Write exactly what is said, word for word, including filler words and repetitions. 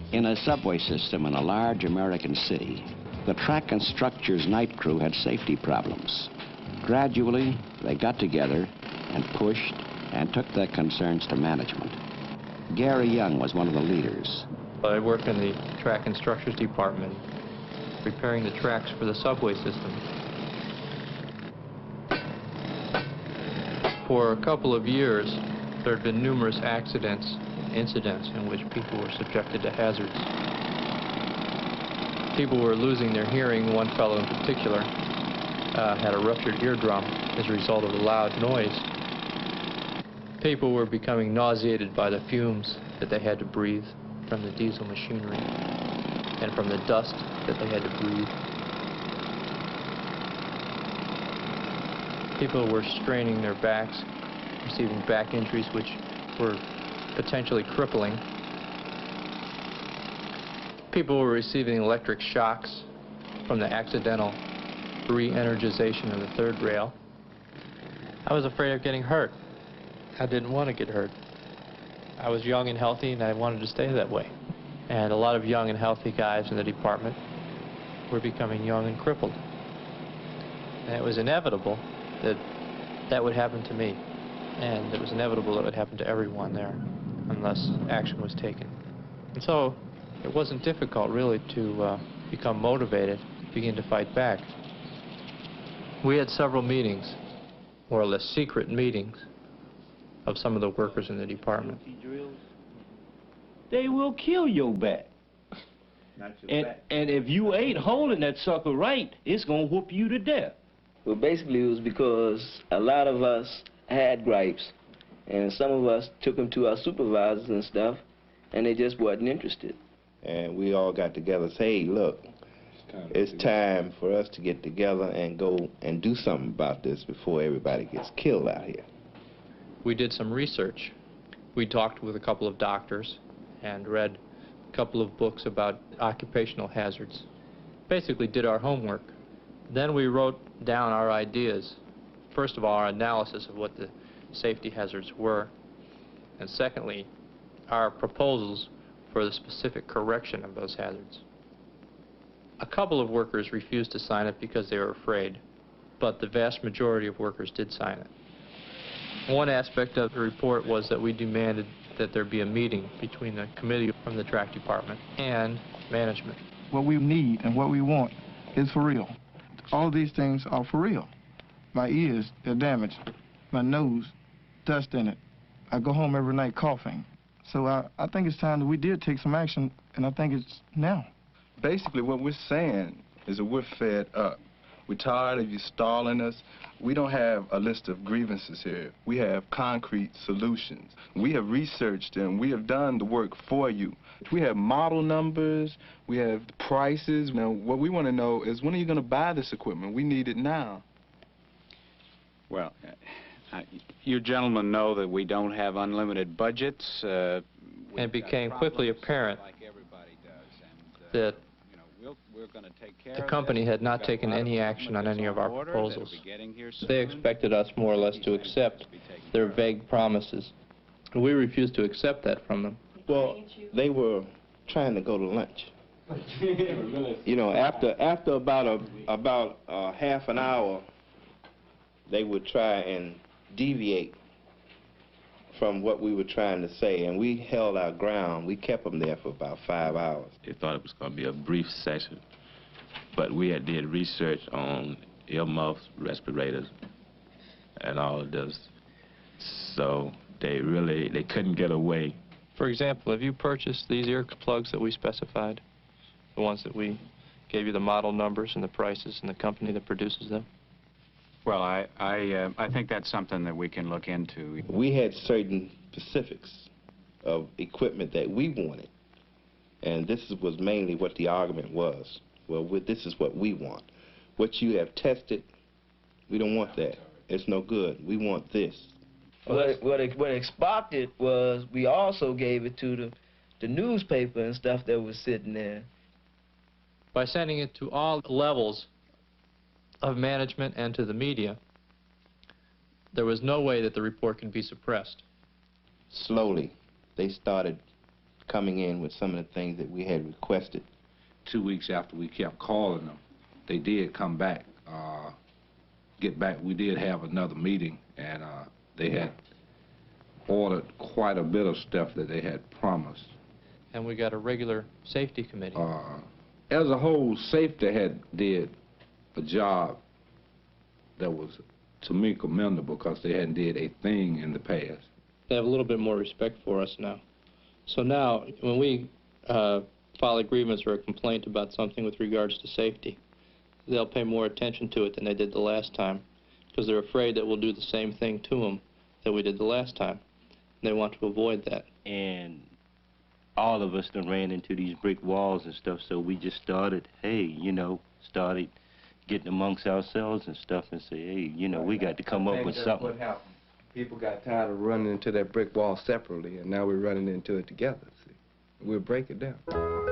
In a subway system in a large American city, the track and structures night crew had safety problems. Gradually, they got together and pushed and took their concerns to management. Gary Young was one of the leaders. I worked in the track and structures department, repairing the tracks for the subway system. For a couple of years, there had been numerous accidents, incidents in which people were subjected to hazards. People were losing their hearing. One fellow in particular uh, had a ruptured eardrum as a result of the loud noise. People were becoming nauseated by the fumes that they had to breathe from the diesel machinery and from the dust that they had to breathe. People were straining their backs, receiving back injuries which were potentially crippling. People were receiving electric shocks from the accidental re-energization of the third rail. I was afraid of getting hurt. I didn't want to get hurt. I was young and healthy, and I wanted to stay that way. And a lot of young and healthy guys in the department were becoming young and crippled. And it was inevitable that that would happen to me. And it was inevitable that it would happen to everyone there unless action was taken. And so it wasn't difficult, really, to uh, become motivated, begin to fight back. We had several meetings, more or less secret meetings, of some of the workers in the department. They will kill your back. Not your and, back. And if you ain't holding that sucker right, it's gonna whoop you to death. Well, basically it was because a lot of us had gripes, and some of us took them to our supervisors and stuff, and they just wasn't interested. And we all got together and said, hey, look, it's time for us to get together and go and do something about this before everybody gets killed out here. We did some research. We talked with a couple of doctors and read a couple of books about occupational hazards. Basically did our homework. Then we wrote down our ideas. First of all, our analysis of what the safety hazards were, and secondly, our proposals for the specific correction of those hazards. A couple of workers refused to sign it because they were afraid, but the vast majority of workers did sign it. One aspect of the report was that we demanded that there be a meeting between the committee from the track department and management. What we need and what we want is for real. All these things are for real. My ears, they're damaged. My nose, dust in it. I go home every night coughing. So I, I think it's time that we did take some action, and I think it's now. Basically, what we're saying is that we're fed up. We're tired of you stalling us. We don't have a list of grievances here. We have concrete solutions. We have researched and we have done the work for you. We have model numbers. We have prices. Now, what we want to know is, when are you going to buy this equipment? We need it now. Well, uh, you gentlemen know that we don't have unlimited budgets. Uh, it became quickly apparent like everybody does, and, uh, that We'll, we're going to take care the of company this. had not We've taken any action on any of our proposals. They expected us more or less to accept their vague promises. We refused to accept that from them. Well, they were trying to go to lunch. You know, after after about a about uh, half an hour, they would try and deviate from what we were trying to say, and we held our ground. We kept them there for about five hours. They thought it was going to be a brief session, but we had did research on earmuffs, respirators, and all of this, so they really, they couldn't get away. For example, have you purchased these earplugs that we specified, the ones that we gave you the model numbers and the prices and the company that produces them? Well, I, I, uh, I think that's something that we can look into. We had certain specifics of equipment that we wanted, and this was mainly what the argument was. Well, we, this is what we want. What you have tested, we don't want that. It's no good. We want this. What, what, what expected was we also gave it to the, the newspaper and stuff that was sitting there. By sending it to all levels of management and to the media, there was no way that the report can be suppressed. Slowly, they started coming in with some of the things that we had requested. Two weeks after we kept calling them, they did come back, uh, get back. We did have another meeting, and uh, they had ordered quite a bit of stuff that they had promised. And we got a regular safety committee. Uh, as a whole, safety had did a job that was, to me, commendable, because they hadn't did a thing in the past. They have a little bit more respect for us now. So now, when we uh, file a grievance or a complaint about something with regards to safety, they'll pay more attention to it than they did the last time, because they're afraid that we'll do the same thing to them that we did the last time. They want to avoid that. And all of us done ran into these brick walls and stuff, so we just started, hey, you know, started getting amongst ourselves and stuff and say, hey, you know, we got to come up with something. What happened? People got tired of running into that brick wall separately, and now we're running into it together. See? We'll break it down.